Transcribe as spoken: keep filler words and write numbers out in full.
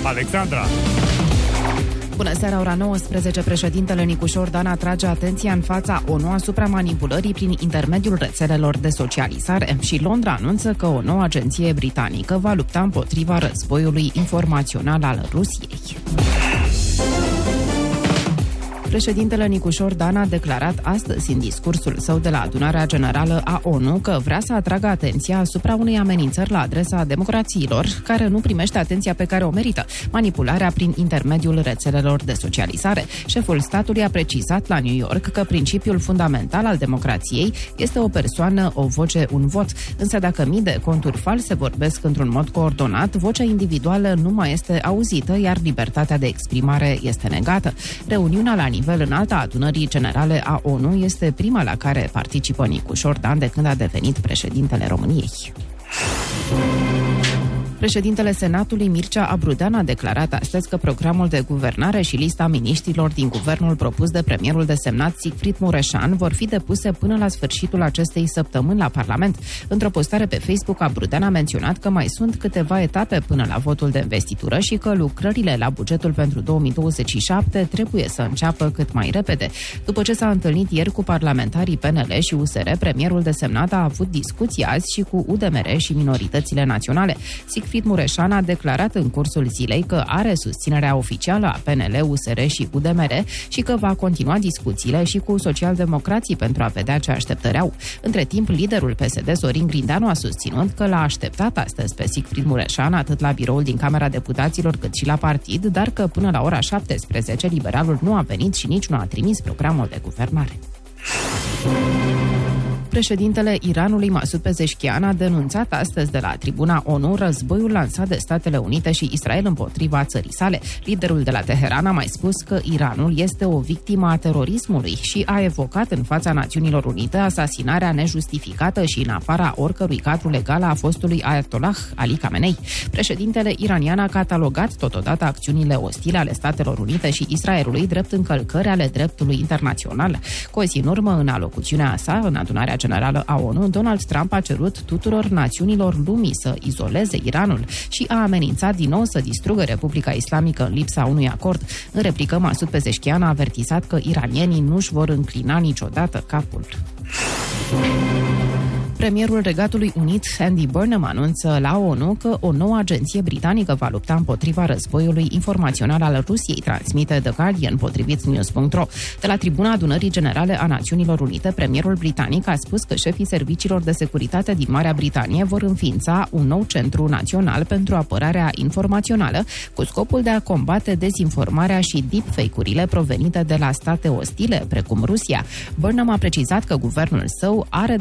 Alexandra. Bună seara, ora nouăsprezece. Președintele Nicușor Dan atrage atenția în fața O N U asupra manipulării prin intermediul rețelelor de socializare și Londra anunță că o nouă agenție britanică va lupta împotriva războiului informațional al Rusiei. Președintele Nicușor Dan a declarat astăzi în discursul său de la Adunarea Generală a O N U că vrea să atragă atenția asupra unei amenințări la adresa democrațiilor, care nu primește atenția pe care o merită, manipularea prin intermediul rețelelor de socializare. Șeful statului a precizat la New York că principiul fundamental al democrației este o persoană, o voce, un vot. Însă dacă mii de conturi false vorbesc într-un mod coordonat, vocea individuală nu mai este auzită, iar libertatea de exprimare este negată. Reuniunea la nivel înalt a Adunării Generale a O N U este prima la care participă Nicușor Dan de când a devenit președintele României. Președintele Senatului, Mircea Abrudean, a declarat astăzi că programul de guvernare și lista miniștrilor din guvernul propus de premierul desemnat Sigfrid Mureșan vor fi depuse până la sfârșitul acestei săptămâni la Parlament. Într-o postare pe Facebook, Abrudean a menționat că mai sunt câteva etape până la votul de investitură și că lucrările la bugetul pentru două mii douăzeci și șapte trebuie să înceapă cât mai repede. După ce s-a întâlnit ieri cu parlamentarii P N L și U S R, premierul desemnat a avut discuții azi și cu U D M R și minoritățile naționale. Sigfrid Mureșan a declarat în cursul zilei că are susținerea oficială a P N L, U S R și U D M R și că va continua discuțiile și cu socialdemocrații pentru a vedea ce așteptări au. Între timp, liderul P S D, Sorin Grindeanu, a susținut că l-a așteptat astăzi pe Sigfrid Mureșan atât la biroul din Camera Deputaților cât și la partid, dar că până la ora șaptesprezece liberalul nu a venit și nici nu a trimis programul de guvernare. Președintele Iranului, Masoud Pezeshkian, a denunțat astăzi de la tribuna O N U războiul lansat de Statele Unite și Israel împotriva țării sale. Liderul de la Teheran a mai spus că Iranul este o victimă a terorismului și a evocat în fața Națiunilor Unite asasinarea nejustificată și în afara oricărui cadru legal a fostului Ayatollah Ali Khamenei. Președintele iranian a catalogat totodată acțiunile ostile ale Statelor Unite și Israelului drept încălcări ale dreptului internațional. Cu o zi în urmă, în alocuțiunea sa, în Adunarea Generală a O N U, Donald Trump a cerut tuturor națiunilor lumii să izoleze Iranul și a amenințat din nou să distrugă Republica Islamică în lipsa unui acord. În replică, Masoud Pezeshkian a avertizat că iranienii nu-și vor înclina niciodată capul. Premierul Regatului Unit, Andy Burnham, anunță la O N U că o nouă agenție britanică va lupta împotriva războiului informațional al Rusiei, transmite The Guardian, potrivit news punct ro. De la tribuna Adunării Generale a Națiunilor Unite, premierul britanic a spus că șefii serviciilor de securitate din Marea Britanie vor înființa un nou centru național pentru apărarea informațională, cu scopul de a combate dezinformarea și deepfake-urile provenite de la state ostile, precum Rusia. Burnham a precizat că guvernul său are